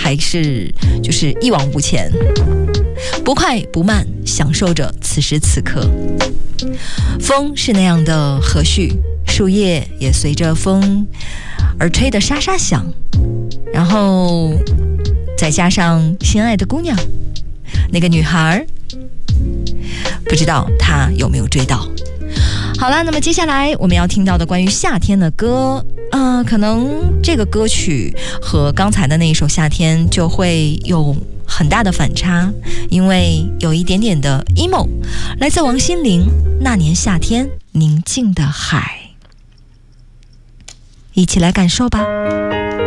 还是就是一往无前，不快不慢，享受着此时此刻。风是那样的和煦，树叶也随着风而吹得沙沙响，然后再加上心爱的姑娘，那个女孩，不知道她有没有追到。好了，那么接下来我们要听到的关于夏天的歌，可能这个歌曲和刚才的那一首《夏天》就会有很大的反差，因为有一点点的 emo， 来自王心凌《那年夏天宁静的海》，一起来感受吧。